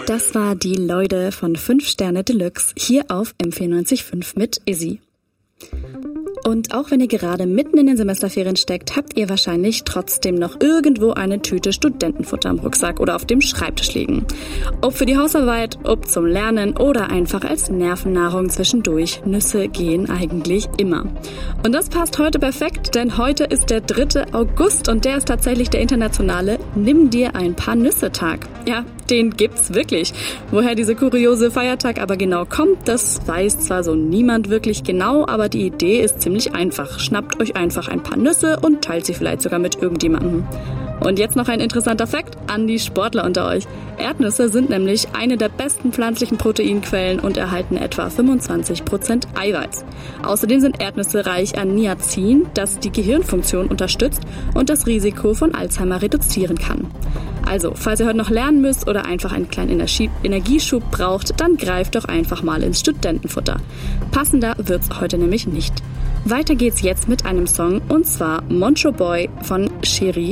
Das war die Leute von 5 Sterne Deluxe hier auf M94.5 mit Izzy. Und auch wenn ihr gerade mitten in den Semesterferien steckt, habt ihr wahrscheinlich trotzdem noch irgendwo eine Tüte Studentenfutter im Rucksack oder auf dem Schreibtisch liegen. Ob für die Hausarbeit, ob zum Lernen oder einfach als Nervennahrung zwischendurch. Nüsse gehen eigentlich immer. Und das passt heute perfekt, denn heute ist der 3. August und der ist tatsächlich der internationale Nimm dir ein paar Nüsse-Tag. Ja, den gibt's wirklich. Woher dieser kuriose Feiertag aber genau kommt, das weiß zwar so niemand wirklich genau, aber die Idee ist ziemlich einfach. Schnappt euch einfach ein paar Nüsse und teilt sie vielleicht sogar mit irgendjemandem. Und jetzt noch ein interessanter Fakt an die Sportler unter euch. Erdnüsse sind nämlich eine der besten pflanzlichen Proteinquellen und erhalten etwa 25% Eiweiß. Außerdem sind Erdnüsse reich an Niacin, das die Gehirnfunktion unterstützt und das Risiko von Alzheimer reduzieren kann. Also, falls ihr heute noch lernen müsst oder einfach einen kleinen Energieschub braucht, dann greift doch einfach mal ins Studentenfutter. Passender wird's heute nämlich nicht. Weiter geht's jetzt mit einem Song, und zwar Montreux Boy von Cherie